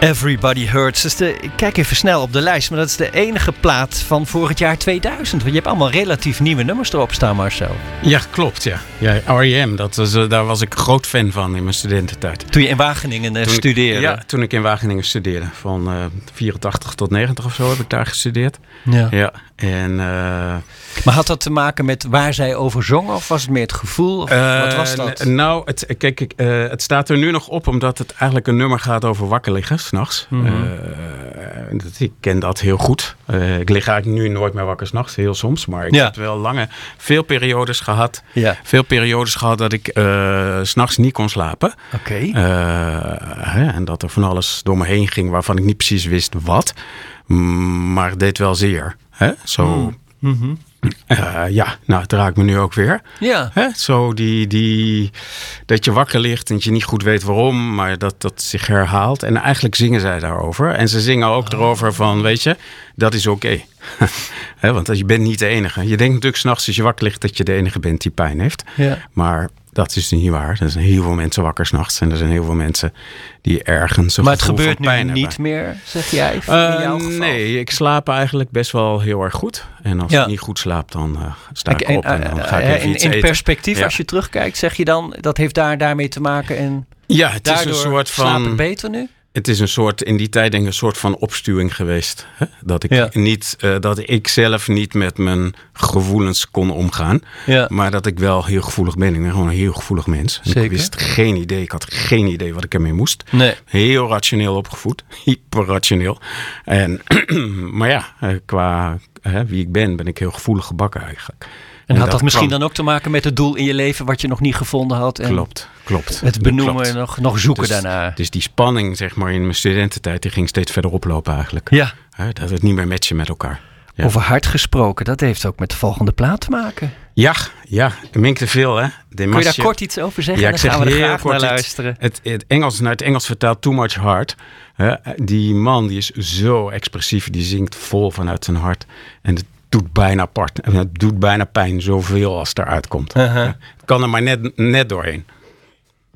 Everybody Hurts. Dus ik kijk even snel op de lijst, maar dat is de enige plaat van vorig jaar 2000. Want je hebt allemaal relatief nieuwe nummers erop staan, Marcel. Ja, klopt, ja. R.E.M., daar was ik groot fan van in mijn studententijd. Toen je in Wageningen studeerde? Toen ik in Wageningen studeerde. Van 84 tot 90 of zo heb ik daar gestudeerd. Ja. En, maar had dat te maken met waar zij over zongen? Of was het meer het gevoel? Of wat was dat? Nou, het staat er nu nog op omdat het eigenlijk een nummer gaat over wakker liggen 's nachts. Mm-hmm. Ik ken dat heel goed. Ik lig eigenlijk nu nooit meer wakker 's nachts, heel soms. Maar ik heb wel veel periodes gehad. Ja. Veel periodes gehad dat ik 's nachts niet kon slapen. Oké. En dat er van alles door me heen ging waarvan ik niet precies wist wat. Maar het deed wel zeer. Zo. Mm-hmm. Het raakt me nu ook weer. Ja. Zo dat je wakker ligt en dat je niet goed weet waarom, maar dat zich herhaalt. En eigenlijk zingen zij daarover. En ze zingen ook erover van, weet je, dat is oké. Want je bent niet de enige. Je denkt natuurlijk 's nachts als je wakker ligt dat je de enige bent die pijn heeft. Ja. Maar dat is niet waar. Er zijn heel veel mensen wakker 's nachts. En er zijn heel veel mensen die ergens een maar het gevoel gebeurt van pijn nu hebben. Niet meer, zeg jij? In jouw geval? Nee, ik slaap eigenlijk best wel heel erg goed. En als ik niet goed slaap, dan sta ik op en dan ga ik even iets eten. In perspectief, als je terugkijkt, zeg je dan, dat heeft daarmee te maken en het is een soort van, slaap ik beter nu? Het is een soort, in die tijd denk ik, een soort van opstuwing geweest. Hè? Dat ik zelf niet met mijn gevoelens kon omgaan. Ja. Maar dat ik wel heel gevoelig ben. Ik ben gewoon een heel gevoelig mens. Zeker. Ik wist geen idee. Ik had geen idee wat ik ermee moest. Nee. Heel rationeel opgevoed. Hyperrationeel. Maar qua wie ik ben ik heel gevoelig gebakken eigenlijk. En had dat misschien dan ook te maken met het doel in je leven wat je nog niet gevonden had? En Klopt. Het benoemen en nog zoeken daarna. Dus die spanning, zeg maar, in mijn studententijd, die ging steeds verder oplopen eigenlijk. Ja. Dat het niet meer matchen met elkaar. Ja. Over hard gesproken, dat heeft ook met de volgende plaat te maken. Ja, dat mink te veel, hè. Kun je daar kort iets over zeggen? Dan gaan we er graag naar luisteren. Naar het Engels vertaald Too Much Heart. Die man die is zo expressief, die zingt vol vanuit zijn hart. En het doet bijna pijn, zoveel als eruit komt. Het kan er maar net doorheen.